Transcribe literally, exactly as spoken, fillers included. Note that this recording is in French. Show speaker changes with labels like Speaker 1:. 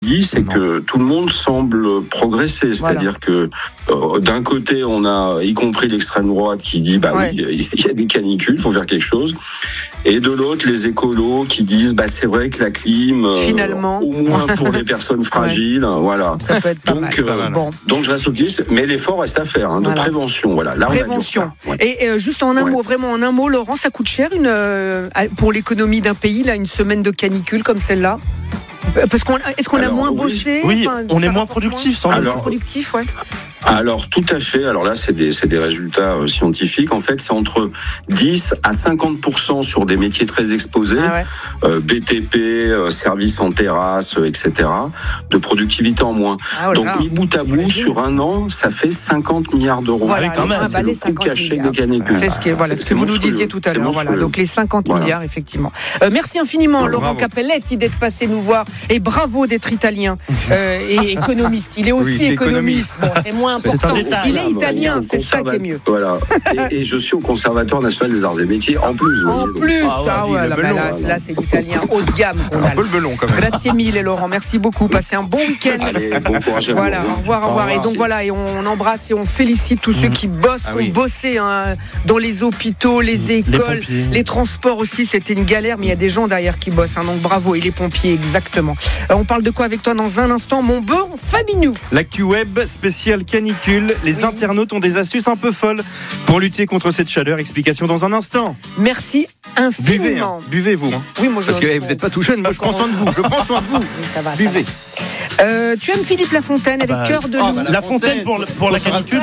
Speaker 1: dit, c'est
Speaker 2: non.
Speaker 1: que tout le monde semble progresser. C'est-à-dire voilà. que euh, d'un côté, on a, y compris l'extrême droite, qui dit, bah ouais. oui, il y a des canicules, il faut faire quelque chose. Et de l'autre, les écolos qui disent, bah c'est vrai que la clim, euh,
Speaker 3: finalement,
Speaker 1: au moins pour les personnes fragiles, ouais. voilà.
Speaker 3: Ça peut être pas
Speaker 1: donc,
Speaker 3: mal.
Speaker 1: Euh,
Speaker 3: bon.
Speaker 1: donc je reste optimiste, mais l'effort reste à faire, hein, de voilà. prévention. Voilà. Là,
Speaker 3: prévention.
Speaker 1: On a ouais.
Speaker 3: Et euh, juste en un
Speaker 1: ouais.
Speaker 3: mot, vraiment en un mot, Laurent, ça coûte cher une euh, pour l'économie d'un pays là, une semaine de canicule comme celle-là. Parce qu'on est-ce qu'on
Speaker 1: Alors,
Speaker 3: a moins
Speaker 1: oui.
Speaker 3: bossé
Speaker 2: Oui,
Speaker 3: enfin,
Speaker 2: on est moins productif, sans
Speaker 3: Alors, moins productif, ouais.
Speaker 1: Alors tout à fait. Alors là, c'est des c'est des résultats euh, scientifiques. En fait, c'est entre dix à cinquante pour cent sur des métiers très exposés,
Speaker 3: ah ouais.
Speaker 1: euh, B T P, euh, services en terrasse, euh, et cetera, de productivité en moins.
Speaker 3: Ah ouais,
Speaker 1: Donc
Speaker 3: ah.
Speaker 1: mis bout à bout,
Speaker 3: J'imagine.
Speaker 1: sur un an, ça fait cinquante milliards d'euros.
Speaker 3: Voilà,
Speaker 2: quand même.
Speaker 3: ah, bah,
Speaker 1: c'est
Speaker 3: les
Speaker 1: le coût
Speaker 3: cinquante
Speaker 1: caché
Speaker 3: milliards.
Speaker 1: des canicules.
Speaker 3: C'est ce que voilà,
Speaker 1: c'est,
Speaker 3: ce que vous
Speaker 1: monstrueux.
Speaker 3: nous disiez tout à
Speaker 1: C'est
Speaker 3: l'heure. Voilà,
Speaker 1: monstrueux.
Speaker 3: donc les cinquante
Speaker 1: voilà.
Speaker 3: milliards effectivement. Euh, merci infiniment,
Speaker 2: voilà,
Speaker 3: Laurent
Speaker 2: bravo.
Speaker 3: Capelletti, d'être passé nous voir et bravo d'être italien euh, et économiste. Il est aussi
Speaker 2: oui,
Speaker 3: économiste. Bon, c'est moins
Speaker 2: C'est
Speaker 3: important.
Speaker 2: un détail.
Speaker 3: Il est
Speaker 1: Voilà,
Speaker 3: italien,
Speaker 1: bon,
Speaker 3: c'est ça qui est mieux.
Speaker 1: Voilà. Et, et je suis au Conservatoire national des arts et métiers en plus.
Speaker 3: En
Speaker 1: voyez,
Speaker 3: plus,
Speaker 1: donc,
Speaker 3: ah ouais, là,
Speaker 2: melon,
Speaker 3: là, là, c'est l'italien haut de gamme. qu'on a.
Speaker 2: Un peu le melon quand même.
Speaker 3: Grazie mille, Laurent. Merci beaucoup. Passez un bon week-end.
Speaker 1: Allez, bon courage à vous.
Speaker 3: Voilà, au revoir, au revoir. Et donc voilà, et on embrasse et on félicite tous ceux qui bossent,
Speaker 2: Ah
Speaker 3: qui ont
Speaker 2: oui.
Speaker 3: bossé hein, dans les hôpitaux, les écoles,
Speaker 2: pompiers.
Speaker 3: les transports aussi. C'était une galère, mais il y a des gens derrière qui bossent. Hein, donc bravo. Et les pompiers, exactement. Euh, on parle de quoi avec toi dans un instant, mon bon Fabinou?
Speaker 2: L'actu web spécial canicule. Les
Speaker 3: Oui.
Speaker 2: internautes ont des astuces un peu folles pour lutter contre cette chaleur. Explication dans un instant.
Speaker 3: Merci
Speaker 2: Buvez, hein.
Speaker 3: infiniment.
Speaker 2: Buvez vous. Hein.
Speaker 3: Oui, moi je.
Speaker 2: Parce que hey, vous n'êtes pas tout jeune. Moi, je prends soin de vous. Je prends soin de vous.
Speaker 3: Oui, ça va, ça
Speaker 2: Buvez.
Speaker 3: va. Euh, tu aimes Philippe Lafontaine avec
Speaker 2: bah,
Speaker 3: Cœur de
Speaker 2: oh,
Speaker 3: loup?
Speaker 2: La Fontaine pour, le- pour la canicule.